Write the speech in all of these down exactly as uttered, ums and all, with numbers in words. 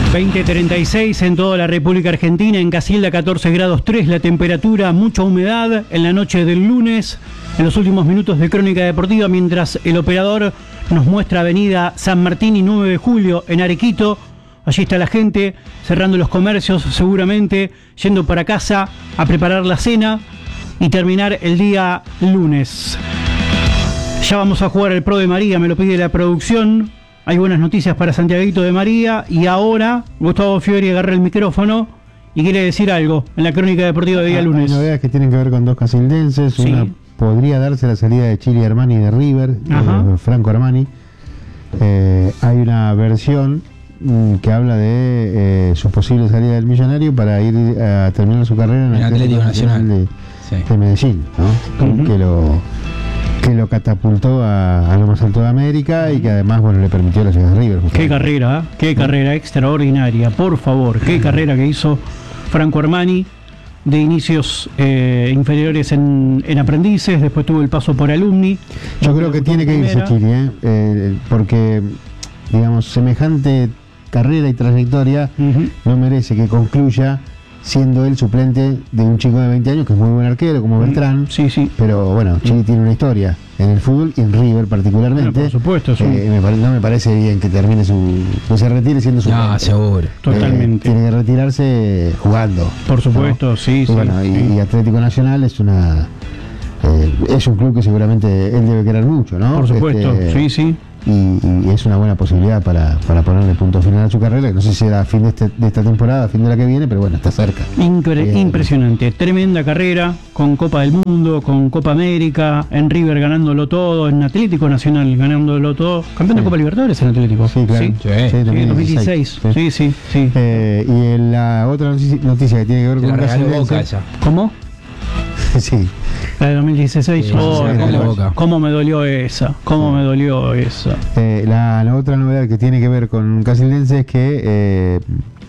veinte treinta y seis en toda la República Argentina, en Casilda catorce grados tres la temperatura, mucha humedad en la noche del lunes, en los últimos minutos de Crónica Deportiva, mientras el operador nos muestra Avenida San Martín y nueve de julio en Arequito. Allí está la gente cerrando los comercios, seguramente yendo para casa a preparar la cena y terminar el día lunes. Ya vamos a jugar el Pro de María, me lo pide la producción. Hay buenas noticias para Santiaguito de María y ahora Gustavo Fiori agarra el micrófono y quiere decir algo en la Crónica Deportiva de día ah, lunes. Hay novedades que tienen que ver con dos casildenses. Sí. Una podría darse la salida de Chili Armani de River, eh, Franco Armani. Eh, hay una versión mm, que habla de eh, su posible salida del Millonario para ir a terminar su carrera en el Atlético Nacional de, sí. de Medellín, ¿no? Uh-huh. que lo que lo catapultó a, a lo más alto de América y que además bueno le permitió la ciudad de River. Qué carrera, ¿eh? qué carrera extraordinaria, por favor, qué carrera que hizo Franco Armani, de inicios eh, inferiores en, en aprendices, después tuvo el paso por Alumni. Yo creo que tiene que irse Chile, ¿eh? Eh, porque digamos semejante carrera y trayectoria uh-huh. no merece que concluya siendo él suplente de un chico de veinte años que es muy buen arquero como Beltrán. Sí, sí. Pero bueno, Chile sí. tiene una historia en el fútbol y en River particularmente. Bueno, por supuesto. Sí. Eh, me pare, no me parece bien que termine su, que se retire siendo suplente. No, seguro. Totalmente. Eh, tiene que retirarse jugando. Por supuesto, ¿no? sí, y sí. Bueno, sí. Y, y Atlético Nacional es una eh, es un club que seguramente él debe querer mucho, ¿no? Por supuesto, este, sí, sí. Y, y es una buena posibilidad para, para ponerle punto final a su carrera, que no sé si será a fin de, este, de esta temporada, a fin de la que viene, pero bueno, está cerca. Incre- impresionante, tremenda carrera, con Copa del Mundo, con Copa América, en River ganándolo todo, en Atlético Nacional ganándolo todo, campeón sí. de Copa Libertadores en Atlético. Sí, claro. Sí, sí, sí, sí dos mil dieciséis. Sí, sí, sí. sí. Eh, y en la otra noticia que tiene que ver con Boca. ¿Cómo? Sí. La de dos mil dieciséis, sí, oh, sí, cómo, la boca. cómo me dolió esa, cómo sí. me dolió esa. Eh, la, la otra novedad que tiene que ver con Casildense es que eh,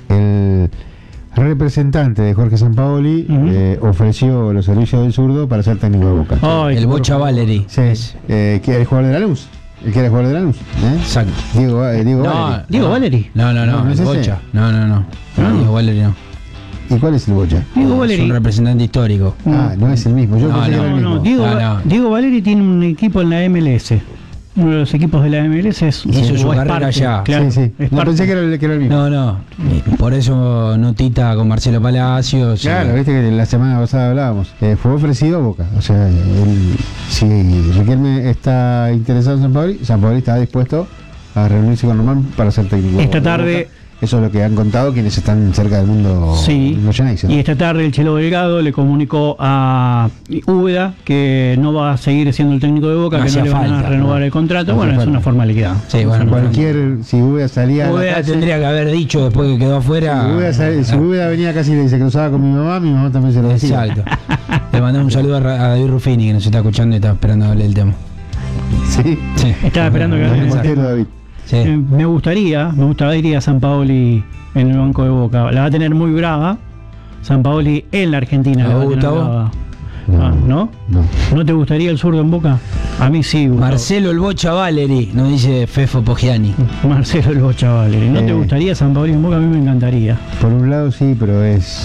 el representante de Jorge Sampaoli uh-huh. eh, ofreció los servicios del zurdo para ser técnico de Boca. Ay, el Bocha Valeri. Sí, eh, que era el jugador de la Lanús. El que era el jugador de la Lanús. ¿eh? Exacto. Diego, eh, Diego no, Valeri. Diego no. Valeri. No, no, no, no, no el Bocha. No, no, no. no. Diego Valeri no. ¿Y cuál es el Bocha? Diego Valeri. Es un representante histórico. Ah, no es el mismo. Yo no, pensé no, que era el mismo. No, Diego, no, no. Diego Valeri tiene un equipo en la M L S. Uno de los equipos de la M L S es hizo su carrera parte, allá. Claro, sí, sí. No, pensé que era, el, que era el mismo. No, no. Por eso notita con Marcelo Palacios. Claro, sí. viste que la semana pasada hablábamos. Eh, fue ofrecido a Boca. O sea, él, si Riquelme está interesado en Sampaoli, Sampaoli está dispuesto a reunirse con Román para ser técnico. Esta tarde. Eso es lo que han contado quienes están cerca del mundo. Sí, ¿no? Y esta tarde el Chelo Delgado le comunicó a Úbeda que no va a seguir siendo el técnico de Boca, no que no le van falta, a renovar ¿no? el contrato. No bueno, es falta. Una formalidad. Sí, bueno, cualquier, si Úbeda salía. Úbeda calle, tendría que haber dicho después que quedó afuera. Si Úbeda, sal, si Úbeda venía casi y se cruzaba con mi mamá, mi mamá también se lo decía. Exacto. Le mandamos un saludo a David Ruffini que nos está escuchando y está esperando hablar el tema. Sí, sí. Estaba esperando que hable el tema. David. Sí. Eh, me gustaría, me gustaría a Sampaoli en el banco de Boca. La va a tener muy brava. Sampaoli en la Argentina. ¿Me la va gusta a tener brava. No, ah, ¿no? ¿no? ¿No te gustaría el zurdo en Boca? A mí sí. Gustavo. Marcelo el Bocha Valeri, nos dice Fefo Poggiani. Marcelo el Bocha Valeri. ¿No eh, te gustaría Sampaoli en Boca? A mí me encantaría. Por un lado sí, pero es...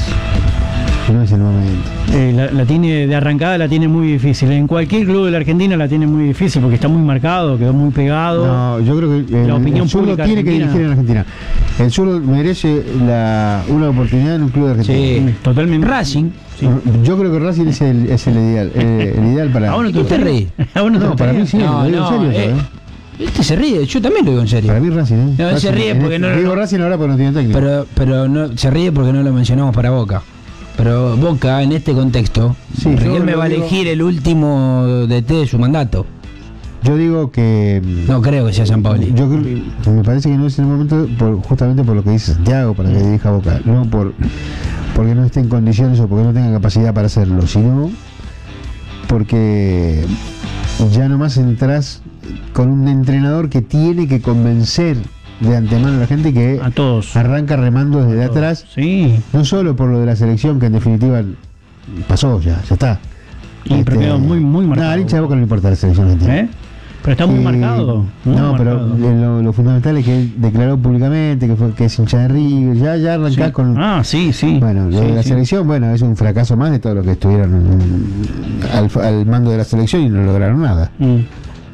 no es el momento. Eh, la, la tiene de arrancada, la tiene muy difícil. En cualquier club de la Argentina la tiene muy difícil porque está muy marcado, quedó muy pegado. No, yo creo que el, la opinión el zurdo tiene que dirigir en Argentina. El zurdo merece la, una oportunidad en un club de Argentina. Sí, totalmente. Racing. Sí. Yo creo que Racing es el, es el ideal. El, el ideal para. ¿A vos no te ríes? No, no, para mí sí, no, lo digo no, en serio. eh, Este se ríe, yo también lo digo en serio. Para mí Racing, ¿eh? No, Racing, se ríe porque no. Digo Racing ahora porque no tiene técnico. Pero, pero no, se ríe porque no lo mencionamos para Boca. Pero Boca, en este contexto, sí, Riquelme va a elegir el último D T de su mandato. Yo digo que... No creo que sea Sampaoli. Yo creo que me parece que no es el momento, por, justamente por lo que dice Santiago, para que dirija Boca. No por porque no esté en condiciones o porque no tenga capacidad para hacerlo, sino porque ya nomás entras con un entrenador que tiene que convencer de antemano a la gente que a todos arranca remando desde a atrás, sí. No solo por lo de la selección, que en definitiva pasó ya, ya está. Y este, pero quedó muy, muy marcado. Nada, al hincha de Boca no le importa la selección argentina. ¿Eh? Pero está muy eh, marcado. Muy no, marcado. pero lo, lo fundamental es que él declaró públicamente que, fue, que es hincha de River. Ya, ya arrancás Sí. con. Ah, sí, sí. Bueno, lo sí, de la sí. selección, bueno, es un fracaso más de todos los que estuvieron al, al mando de la selección y no lograron nada. Mm. Eh,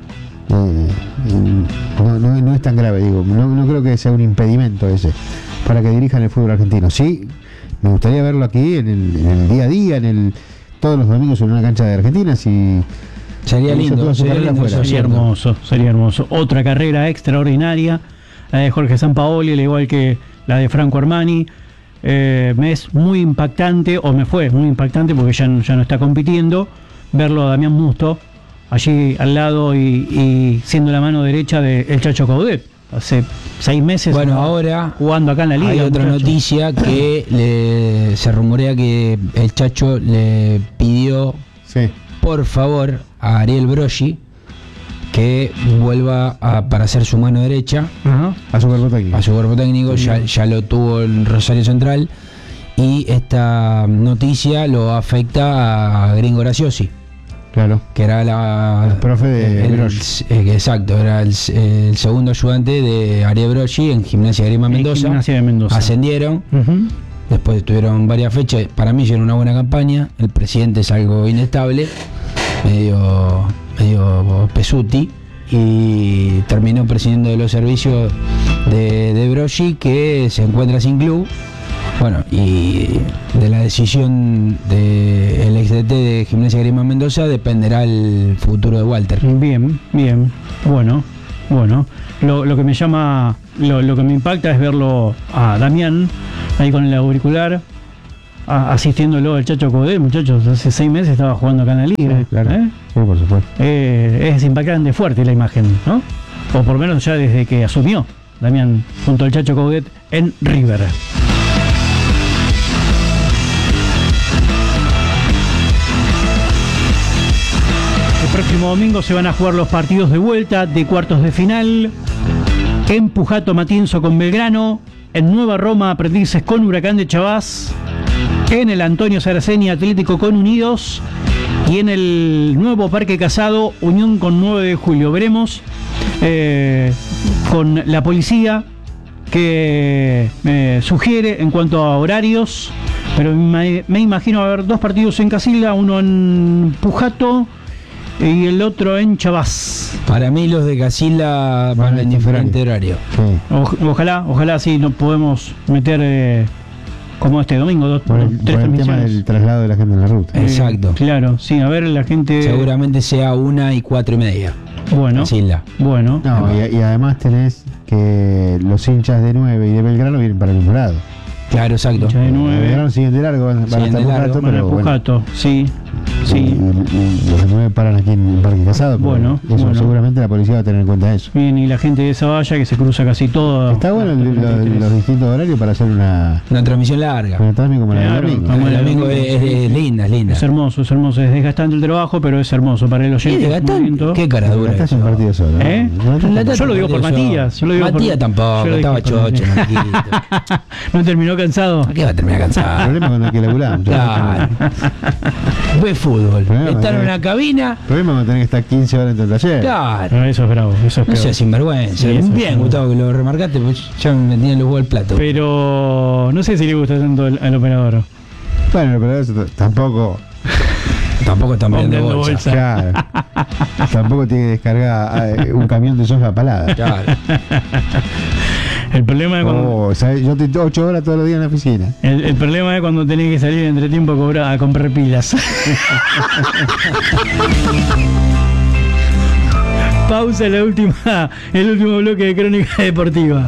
no, no, no es tan grave, digo. No, no creo que sea un impedimento ese para que dirijan el fútbol argentino. Sí, me gustaría verlo aquí en el, en el día a día, en el todos los domingos en una cancha de Argentina. Si Sería hizo lindo, toda su sería carrera lindo, fuera. eso es Sería cierto. hermoso, sería hermoso. Otra carrera extraordinaria, la de Jorge Sampaoli, al igual que la de Franco Armani. Eh, me es muy impactante, o me fue muy impactante porque ya, no- ya no está compitiendo, verlo a Damián Musto allí al lado y, y siendo la mano derecha de el Chacho Coudet. Hace seis meses Bueno, ¿no? ahora jugando acá en la liga. hay otra muchacho. noticia que le- se rumorea que el Chacho le pidió Sí. por favor a Ariel Broggi que vuelva a- para ser su mano derecha Ajá. A su cuerpo técnico. a su cuerpo técnico, Sí. ya, ya lo tuvo en Rosario Central y esta noticia lo afecta a Gringo Graciosi, Claro. que era la El profe de el- Broggi. eh, exacto, era el, el segundo ayudante de Ariel Broggi en Gimnasia de Grima En Mendoza. Gimnasia de Mendoza. Ascendieron, Ujú. después estuvieron varias fechas. Para mí hicieron una buena campaña. El presidente es algo inestable, medio, medio pesuti, y terminó presidiendo de los servicios de, de Broggi, que se encuentra sin club. Bueno, y de la decisión del ex D T de Gimnasia Grima Mendoza dependerá el futuro de Walter. Bien, bien. Bueno, bueno. Lo, lo que me llama, lo, lo que me impacta es verlo a Damián ahí con el auricular, a- asistiéndolo al Chacho Coudet. Muchachos, hace seis meses estaba jugando acá en la liga. Sí, claro. ¿eh? Sí, por supuesto. Eh, es impactante fuerte la imagen, ¿no? O por lo menos ya desde que asumió Damián junto al Chacho Coudet en River. El próximo domingo se van a jugar los partidos de vuelta de cuartos de final. En Pujato Matienzo con Belgrano. En Nueva Roma Aprendices con Huracán de Chavás. En el Antonio Saraceni Atlético con Unidos. Y en el nuevo Parque Casado Unión con nueve de julio. Veremos eh, con la policía que me sugiere en cuanto a horarios. Pero me, me imagino haber dos partidos en Casilda, uno en Pujato y el otro en Chavás. Para mí los de Casilda van en diferente horario. Sí. O- ojalá, ojalá sí nos podemos meter eh, como este domingo, dos, Por el, tres por el tema transmisiones. del traslado de la gente en la ruta. Eh, Exacto. Claro, sí, a ver la gente. Seguramente sea una y cuatro y media. Bueno, Casilda. bueno. No, y, y además tenés que los hinchas de nueve y de Belgrano vienen para el mismo lado. Claro, exacto. Hincha de De nueve. Belgrano siguen de largo, van, van Siguen hasta de largo, Pujato, Bueno, pero bueno. Pujato, sí, Y, sí. y los de nueve paran aquí en el Parque Casado. pero Bueno, eso bueno. seguramente la policía va a tener en cuenta eso. Bien, y la gente de esa valla que se cruza casi todo. Está bueno el- hasta lo- treinta y tres. los distintos horarios para hacer una, Una transmisión larga. una transmisión como la Claro, del domingo. como El la domingo domingo, es, es- es linda, es linda. Es hermoso, es hermoso, es desgastante el trabajo, pero es hermoso para el ¿Qué oyente. es desgastante? momento. ¿Qué cara dura Estás eso? un partido solo. ¿no? ¿Eh? Relataste Yo lo digo por Partido Matías, solo. yo lo digo por- Matías tampoco, yo lo estaba dije por chocho, Matías. Marquito. ¿No terminó cansado? ¿A qué va a terminar El cansado? problema cuando hay que laburar. Claro. Ve fútbol. Problema, Estar en ¿eh? una cabina. El problema es cuando tenés que estar quince horas dentro del taller. Claro. No, eso es bravo, eso es No peor. seas sinvergüenza. Sí, eso Bien, es Gustavo, que lo remarcaste, pues ya me tienen los huevos al plato. Pero no sé si le gusta tanto al, al operador. Bueno, pero eso t- tampoco. Tampoco están Hombre, viendo ando bolsa. bolsa. Claro. Tampoco tiene que descargar eh, un camión de soja palada. Claro. El problema es cuando, Oh, ¿sabes? Yo estoy ocho horas todos los días en la oficina. el, el problema es cuando tenés que salir entre tiempo a, cobrar, a comprar pilas. Pausa la última, el último bloque de Crónica Deportiva.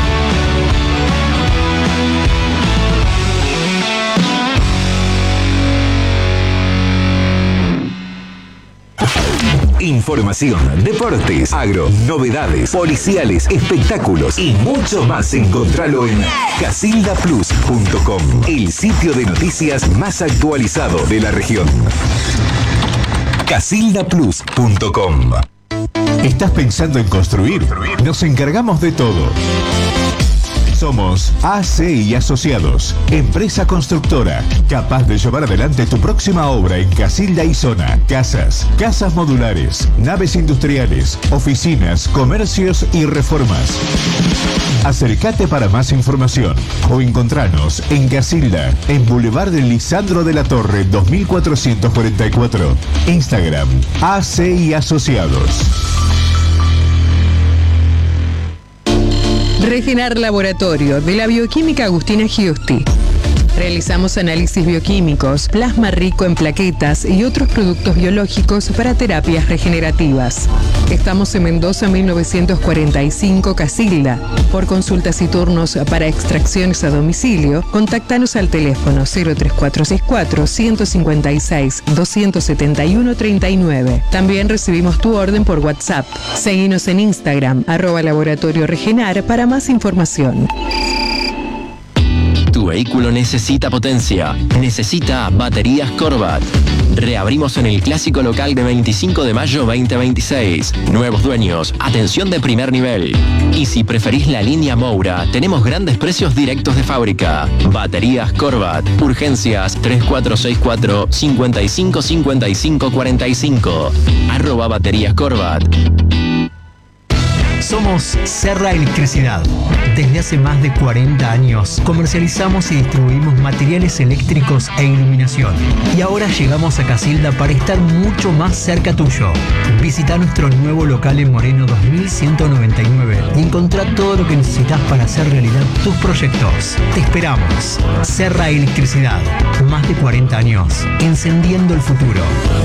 Información, deportes, agro, novedades, policiales, espectáculos y mucho más. Encontralo en casilda plus punto com, el sitio de noticias más actualizado de la región. casilda plus punto com. ¿Estás pensando en construir? Nos encargamos de todo. Somos A C y Asociados, empresa constructora, capaz de llevar adelante tu próxima obra en Casilda y zona. Casas, casas modulares, naves industriales, oficinas, comercios y reformas. Acércate para más información o encontranos en Casilda, en Boulevard de Lisandro de la Torre dos mil cuatrocientos cuarenta y cuatro. Instagram, A C y Asociados. Regenar Laboratorio de la Bioquímica Agustina Giusti. Realizamos análisis bioquímicos, plasma rico en plaquetas y otros productos biológicos para terapias regenerativas. Estamos en Mendoza mil novecientos cuarenta y cinco, Casilda. Por consultas y turnos para extracciones a domicilio, contáctanos al teléfono cero tres cuatro seis cuatro, uno cinco seis, dos siete uno, tres nueve. También recibimos tu orden por WhatsApp. Seguinos en Instagram, arroba Laboratorio Regenar para más información. Tu vehículo necesita potencia, necesita baterías Corvat. Reabrimos en el clásico local de veinticinco de mayo veinte veintiséis. Nuevos dueños, atención de primer nivel. Y si preferís la línea Moura, tenemos grandes precios directos de fábrica. Baterías Corvat. Urgencias tres cuatro seis cuatro, cinco cinco cinco cinco cuatro cinco. Arroba baterías Corvat. Somos Serra Electricidad. Desde hace más de cuarenta años comercializamos y distribuimos materiales eléctricos e iluminación. Y ahora llegamos a Casilda para estar mucho más cerca tuyo. Visita nuestro nuevo local en Moreno dos mil ciento noventa y nueve y encontrá todo lo que necesitas para hacer realidad tus proyectos. Te esperamos. Serra Electricidad. Más de cuarenta años encendiendo el futuro.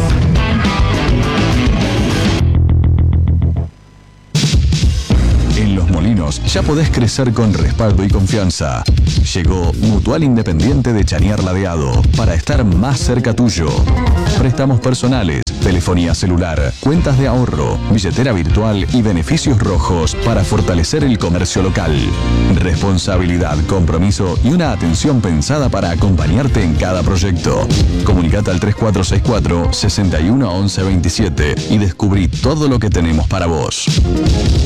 En Los Molinos ya podés crecer con respaldo y confianza. Llegó Mutual Independiente de Chañar Ladeado para estar más cerca tuyo. Préstamos personales, telefonía celular, cuentas de ahorro, billetera virtual y beneficios rojos para fortalecer el comercio local. Responsabilidad, compromiso y una atención pensada para acompañarte en cada proyecto. Comunicate al tres cuatro seis cuatro, seis uno uno uno veintisiete y descubrí todo lo que tenemos para vos.